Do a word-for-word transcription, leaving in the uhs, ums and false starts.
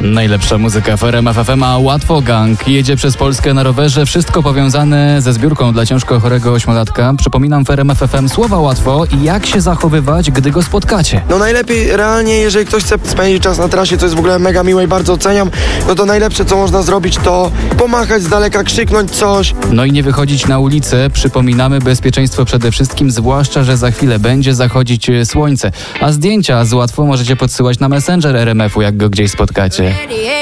Najlepsza muzyka w R M F F M, a Łatwo Gang jedzie przez Polskę na rowerze. Wszystko powiązane ze zbiórką dla ciężko chorego ośmiolatka. Przypominam w R M F F M słowa łatwo i jak się zachowywać, gdy go spotkacie. No najlepiej realnie, jeżeli ktoś chce spędzić czas na trasie, co jest w ogóle mega miłe i bardzo oceniam, no to najlepsze, co można zrobić, to pomachać z daleka, krzyknąć coś. No i nie wychodzić na ulicę. Przypominamy, bezpieczeństwo przede wszystkim, zwłaszcza, że za chwilę będzie zachodzić słońce. A zdjęcia z łatwo możecie podsyłać na Messenger R M F u, jak go gdzieś spotkacie.